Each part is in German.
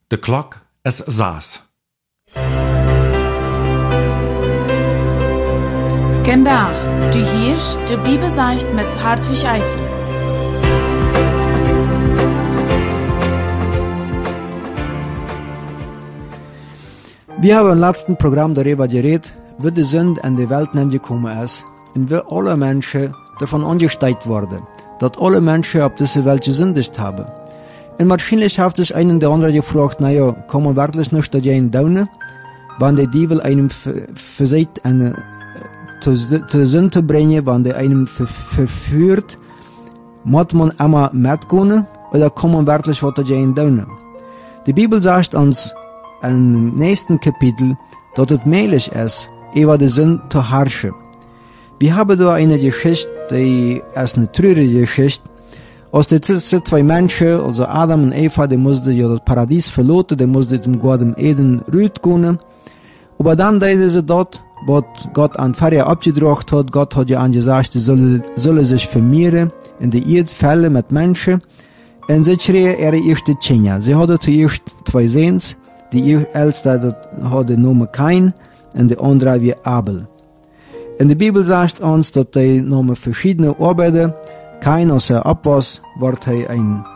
De klok is 6. Vandaag, du hörst de Bibelzeicht mit Hartwig Eitzel. Wir haben im letzten Programm darüber geredet, wie die Sünde in die Welt gekommen ist und wie alle Menschen davon angestellt wurden, dass alle Menschen auf diese Welt gesündigt haben. Und wahrscheinlich hat sich einen der anderen gefragt, naja, kann man wirklich nicht dagegen tun, wenn der Teufel einem versucht, zur Sünde zu bringen, wenn der einem verführt, muss man immer mitgehen, oder kann man wirklich was dagegen tun? Die Bibel sagt uns im nächsten Kapitel, dass es möglich ist, über die Sünde zu herrschen. Wir haben da eine Geschichte, die ist eine traurige Geschichte. Aus den zwei Menschen, also Adam und Eva, die mussten ja das Paradies verlassen, die mussten im Garten Eden rausgehen. Aber dann deden sie dort, was Gott an Feuer abgedroht hat. Gott hat ja angesagt, sie sollen sich vermehren in die Erdfälle mit Menschen. Und sie schreien ihre erste Kinder. Sie hatten zuerst 2 Sehens. Die älteste hat den Namen Kain und die andere wie Abel. In der Bibel sagt uns, dass die Namen verschiedene Arbeiter. Kain, als abwas, wordt hij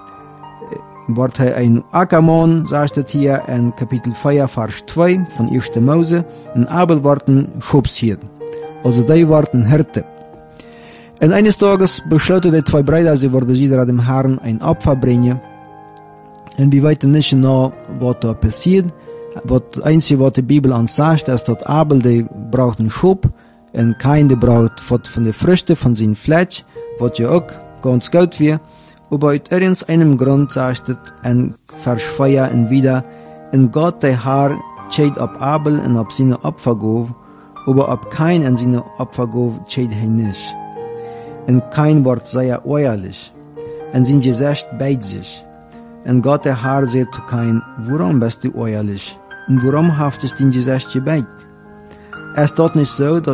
ein Ackermann, sagt es hier in Kapitel 4, Vers 2 von 1. Mose. Und Abel wordt ein Schubshirt. Also die worden Hirte. Und eines Tages beschlossen die 2 Brüder, sie wollten jeder dem Herrn ein Opfer bringen. Und wir wissen nicht genau, was da passiert. Das Einzige, was die Bibel uns sagt, ist, dass Abel, die braucht einen Schub, und Kain, die braucht von den Früchten, von seinem Fleisch, was ja auch ganz gut wäre. Aber aus irgendeinem Grund sagt es in Vers 4 und wieder, und Gott, der Herr, schäd ab Abel und ab seine Opfergabe, aber ab Kain und seine Opfergabe schäd er nicht. Und Kain wird sehr äußerlich, und sein Gesicht beigt sich. Und Gott, der Herr, sagt zu Kain, warum bist du äußerlich? Und warum hast du dein Gesicht gebeigt? Es ist dort nicht so, dass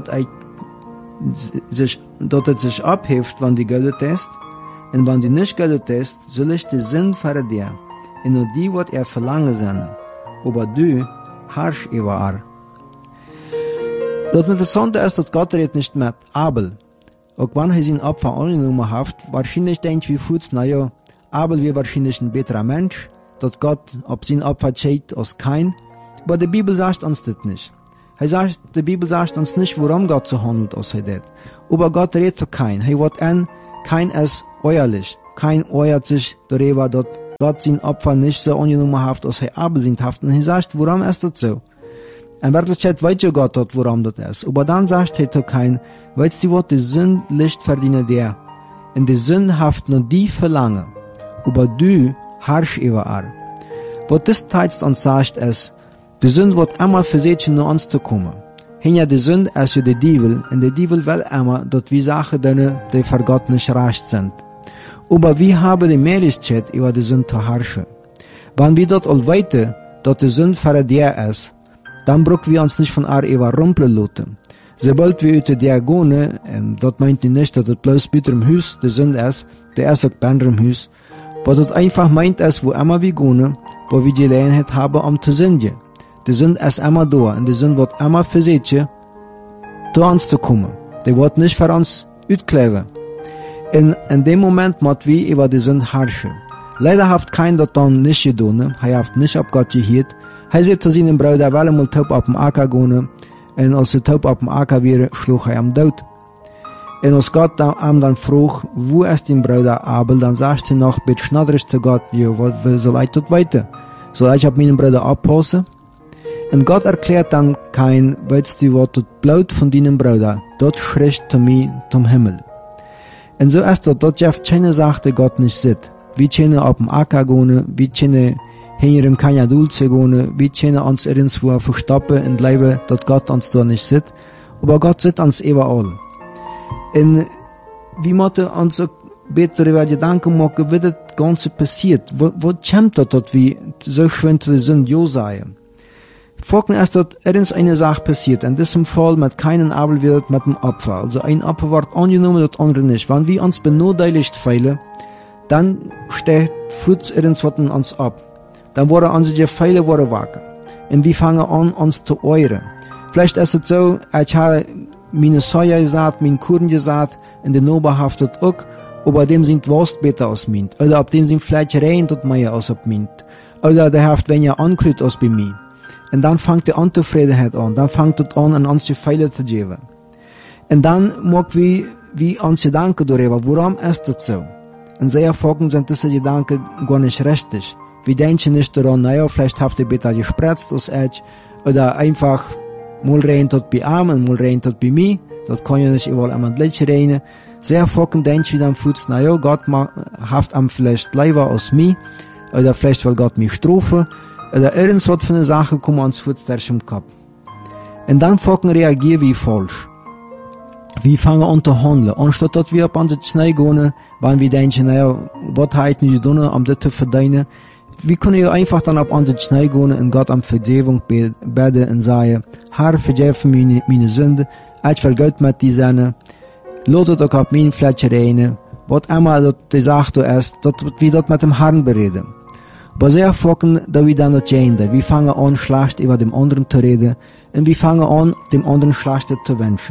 es sich abhebt, wenn du getötet ist. Und wenn du nicht getötet ist, soll ich die Sünde für dir. Und nur die wird verlangen sein. Aber du herrsch über er. Das Interessante ist, dass Gott redet nicht mit Abel. Auch wenn er sein Opfer angenommen hat, wahrscheinlich denkt wie Fuß, naja, Abel wäre wahrscheinlich ein besserer Mensch, dass Gott auf sein Opfer schädt als Kain. Aber die Bibel sagt uns das nicht. Die Bibel sagt uns nicht, warum Gott so handelt, als er das. Aber Gott redet zu Kain. Kain ist äußerlich. Kain äußert sich darüber, dass Gott sein Opfer nicht so angenommen hat, als er Abel sein hat. Und er sagt, warum ist das so? In Wirklichkeit weiß ja Gott, warum das ist. Aber dann sagt er zu Kain, weißt du was, die Sünde liegt verdienen dir. Und die Sünde haft nur die verlangen. Aber du herrsch über er. Was das Text uns sagt, ist, die Sünde wird immer versuchen, nur uns zu kommen. Hinter die Sünde ist ja der Teufel, und der Teufel will immer, dass wir Sachen tun, die für Gott nicht recht sind. Aber wir haben die Möglichkeit, über die Sünde zu herrschen. Wenn wir dort all weiter, dass die Sünde für dir ist, dann brauchen wir uns nicht von ihr überrumpeln lassen. Sobald wir über die gehen, das meint nicht, dass das bloß bei dem Haus die Sünde ist, der ist auch bei anderem Haus, was das einfach meint ist, wo immer wir gehen, wo wir die Gelegenheit haben, zu sündigen. Die Sünde ist immer da, und die Sünde wird immer versuchen, zu uns zu kommen. Die wird nicht für uns auskleben. In dem Moment müssen wir über die Sünde herrschen. Leider hat kein das dann nicht getan, er hat nicht auf Gott gehört. Er sagt zu seinem Bruder, weil er mal taub auf dem Acker gehen, und als er taub auf dem Acker wäre, schlug er ihm tot. Und als Gott ihm dann frug, wo ist dein Bruder Abel, dann sagt er noch, bitte schnattrig zu Gott, ja, was soll ich dort weiter? Soll ich auf meinen Bruder abpassen? Und Gott erklärt dann Kain, weißt du, was das Blut von deinem Bruder, dort schritt zu mir zum Himmel. Und so ist das, dort darf keine Sache, die Gott nicht sieht. Wir können auf dem Acker gehen, wir können hinter dem Kanadulze gehen, wir können uns irgendwo verstoppen und leben, dass Gott uns da nicht sieht. Aber Gott sieht uns überall. Und wir müssen uns auch bitte darüber Gedanken machen, wie das Ganze passiert. Wo kommt das, dass wir so schwer zu der Sünde ja sagen? Folgen ist, dass irgendeine Sache passiert. In diesem Fall mit keinem Abel wird mit dem Opfer. Also ein Opfer wird angenommen, das andere nicht. Wenn wir uns benachteiligt fühlen, dann steht Fuß irgendwas in uns ab. dann worden unsere Pfeile wacker. Und wir fangen an, uns zu euren. Vielleicht ist es so, ich habe meine Soja gesagt, meine Kuren gesagt, in der Noba haftet auch, aber dem sind Wurst besser aus mint. Oder ob dem sind vielleicht rein tut mehr aus ob mint. Oder der haft weniger Ankrut aus bei mir. Und dann fängt die Untufriedenheit an. Dann fängt es an uns die Pfeile zu geben. Und dann mag wie uns Gedanken darüber, warum ist das so? Und sehr folgen sind diese Gedanken gar nicht richtig. Wir denken nicht daran, naja, vielleicht habt ihr besser gespritzt aus euch, oder einfach, mal rein tot bei ihm und mal rein tot bei mir. Das kann ja nicht überall immer gleich rein. Sehr folgen denken wir dann fuß, naja, Gott haft am vielleicht lieber aus mir, oder vielleicht will Gott mich strafen, oder irgendwas für eine Sache kommt uns fuß durch im Kopf. Und dann folgen reagieren wir falsch. Wir fangen an zu handeln. Anstatt dass wir auf unsere Schnee gehen, wenn wir denken, naja, was halten wir tun, um das zu verdienen? Wir können ja einfach dann auf unsere Schnee gehen und Gott um Vergebung beten und sagen, Herr, vergib mir meine Sünde, ich will Gott mit dir sein, lass es auch auf meine Fläche rein, was immer das die Sache ist, dass wir das mit dem Herrn bereden. Aber sehr folgen, dass wir dann nicht gehen, wir fangen an, schlecht über dem anderen zu reden und wir fangen an, dem anderen schlecht zu wünschen.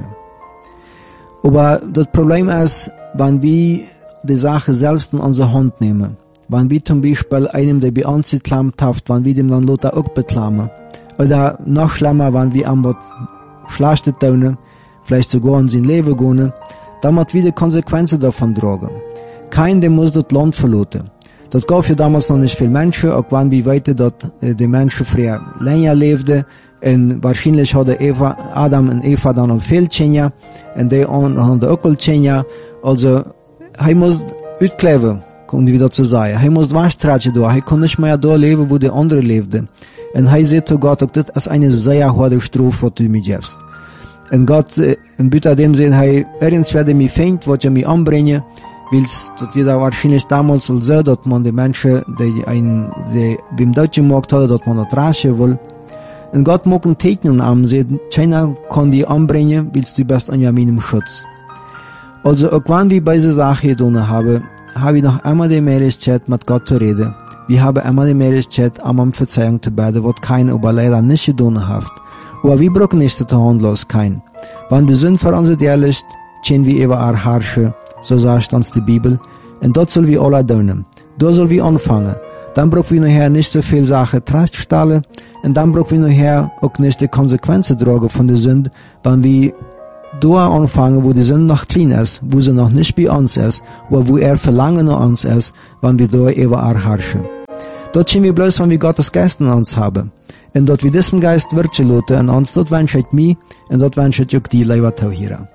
Aber das Problem ist, wenn wir die Sache selbst in unsere Hand nehmen, wenn wir zum Beispiel einem, der bei uns geklammt hat, wenn wir dem dann Lothar auch beklammen, oder noch schlimmer, wenn wir am was Schlechtes tun, vielleicht sogar in sein Leben gehen, dann muss wir die Konsequenzen davon tragen. Keiner muss das Land verlassen. Das gab für damals noch nicht viele Menschen, auch wenn wir weiter, dass die Menschen früher länger lebten, und wahrscheinlich hatte Adam und Eva dann noch viel Kinder, und die haben auch Kinder. Also, er muss auskleven, um wieder zu sagen. Er muss Waschtratsche da, er kann nicht mehr da leben, wo die anderen lebten. Und er sagt zu Gott, das ist eine sehr harte Strafe, was du mir gibst. Und Gott, in Bitte dem sehen, irgendwas werde mich fängt, was er mich anbringen, weil das wieder wahrscheinlich damals so, dass man die Menschen, die beim Deutschen Markt hat, dass man das raschen will. Und Gott mag ein Tegnen am sehen, keiner kann die anbringen, weil du bist an meinem Schutz. Also, auch wenn wir bei dieser Sache getan haben, habe ich noch einmal die Möglichkeit, mit Gott zu reden. Wir haben einmal die Möglichkeit, um Verzeihung zu beten, was keiner aber leider nicht getan hat. Aber wir brauchen nicht zu handeln als kein. Wenn die Sünde für uns ehrlich ist, können wir über our herrschen, so sagt uns die Bibel. Und das sollen wir alle tun. Da sollen wir anfangen. Dann brauchen wir nachher nicht so viel Sachen trashstellen. Und dann brauchen wir nachher auch nicht die Konsequenzen tragen von der Sünde, wenn wir da anfangen, wo die Sünde noch klein ist, wo sie noch nicht bei uns ist, oder wo Verlangen nach uns ist, wenn wir da über our herrschen. Dort können wir bloß, wenn wir Gottes Geist in uns haben. Und dort wir diesen Geist wirken lassen in uns, dort wünsche ich mich, und dort wünsche ich auch die Leiber hier.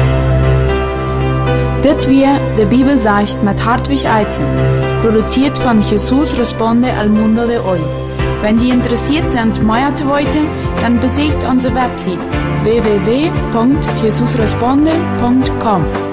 Das wir die Bibel sagt mit Hartwig Eizen, produziert von Jesus Responde al Mundo de Hoy. Wenn die interessiert sind, mehr zu wollen, dann besucht unsere Website www.jesusresponde.com.